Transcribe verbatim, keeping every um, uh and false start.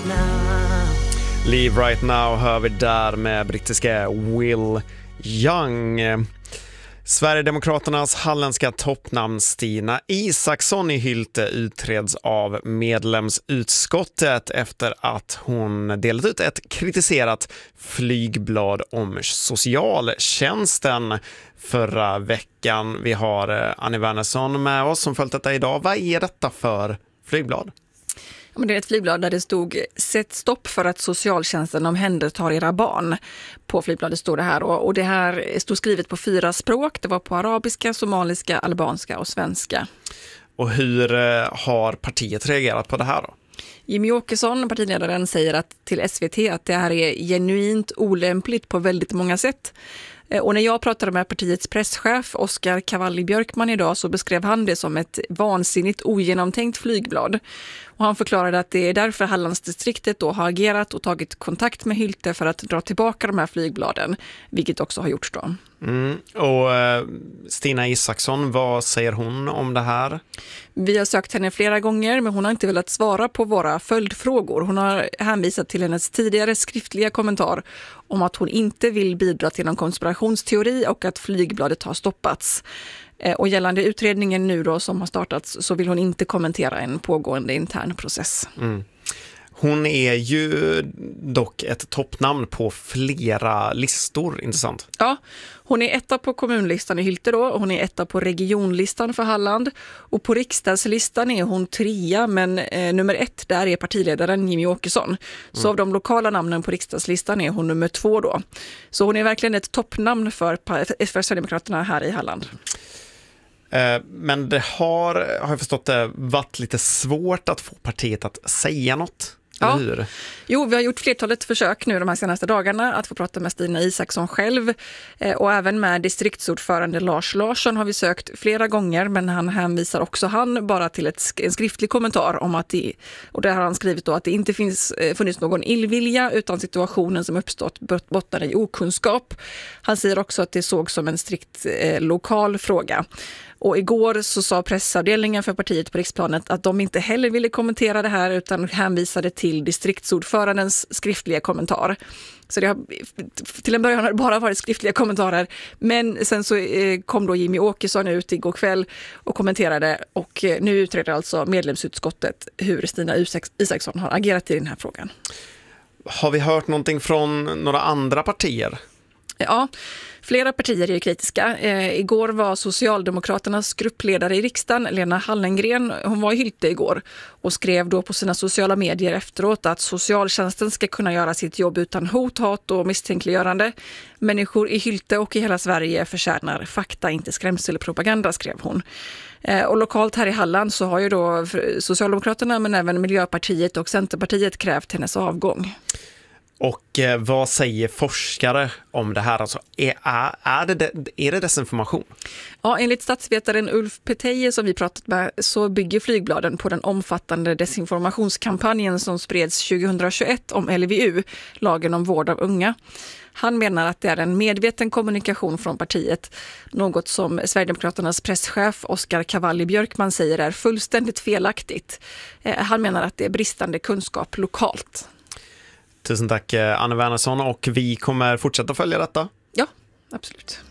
now. Leave Right Now hör vi där med brittiska Will Young. Sverigedemokraternas halländska toppnamn Stina Isaksson i Hylte utreds av medlemsutskottet efter att hon delat ut ett kritiserat flygblad om socialtjänsten förra veckan. Vi har Annie Wernersson med oss som följt detta idag. Vad är detta för flygblad? Men det är ett flygblad där det stod "Sätt stopp för att socialtjänsten omhändertar era barn". På flygbladet står det här och, och det här stod skrivet på fyra språk. Det var på arabiska, somaliska, albanska och svenska. Och hur har partiet reagerat på det här då? Jimmie Åkesson, partiledaren, säger att till S V T att det här är genuint olämpligt på väldigt många sätt. Och när jag pratade med partiets presschef Oskar Cavalli-Björkman idag så beskrev han det som ett vansinnigt ogenomtänkt flygblad. Och han förklarade att det är därför Hallandsdistriktet då har agerat och tagit kontakt med Hylte för att dra tillbaka de här flygbladen, vilket också har gjorts då. Mm. Och eh, Stina Isaksson, vad säger hon om det här? Vi har sökt henne flera gånger men hon har inte velat svara på våra följdfrågor. Hon har hänvisat till hennes tidigare skriftliga kommentar om att hon inte vill bidra till någon konspirationsteori och att flygbladet har stoppats. Och gällande utredningen nu då som har startats så vill hon inte kommentera en pågående intern process. Mm. Hon är ju dock ett toppnamn på flera listor, intressant. Ja, hon är etta på kommunlistan i Hylte då och hon är etta på regionlistan för Halland. Och på riksdagslistan är hon trea men eh, nummer ett där är partiledaren Jimmie Åkesson. Så mm. av de lokala namnen på riksdagslistan är hon nummer två då. Så hon är verkligen ett toppnamn för, för Sverigedemokraterna här i Halland. Men det har, har jag förstått det, varit lite svårt att få partiet att säga något. Ja. Hur? Jo, vi har gjort flertalet försök nu de här senaste dagarna att få prata med Stina Isaksson själv och även med distriktsordförande Lars Larsson har vi sökt flera gånger men han hänvisar också han bara till ett, en skriftlig kommentar om att det, och där har han skrivit då att det inte finns funnits någon illvilja utan situationen som uppstått bottnar i okunskap. Han säger också att det såg som en strikt eh, lokal fråga. Och igår så sa pressavdelningen för partiet på riksplanet att de inte heller ville kommentera det här utan hänvisade till distriktsordförandens skriftliga kommentar. Så det har, till en början har det bara varit skriftliga kommentarer men sen så kom då Jimmie Åkesson ut igår kväll och kommenterade och nu utreder alltså medlemsutskottet hur Stina Isaksson har agerat i den här frågan. Har vi hört någonting från några andra partier? Ja, flera partier är kritiska. Eh, igår var Socialdemokraternas gruppledare i riksdagen, Lena Hallengren, hon var i Hylte igår och skrev då på sina sociala medier efteråt att socialtjänsten ska kunna göra sitt jobb utan hot, hat och misstänkliggörande. Människor i Hylte och i hela Sverige förtjänar fakta, inte skrämselpropaganda, skrev hon. Eh, och lokalt här i Halland så har ju då Socialdemokraterna men även Miljöpartiet och Centerpartiet krävt hennes avgång. Och eh, vad säger forskare om det här? Alltså, är, är, det, är det desinformation? Ja, enligt statsvetaren Ulf Peteje som vi pratat med så bygger flygbladen på den omfattande desinformationskampanjen som spreds tjugohundratjugoett om L V U, lagen om vård av unga. Han menar att det är en medveten kommunikation från partiet, något som Sverigedemokraternas presschef Oskar Cavalli-Björkman säger är fullständigt felaktigt. Eh, han menar att det är bristande kunskap lokalt. Tusen tack Annie Wernersson och vi kommer fortsätta följa detta. Ja, absolut.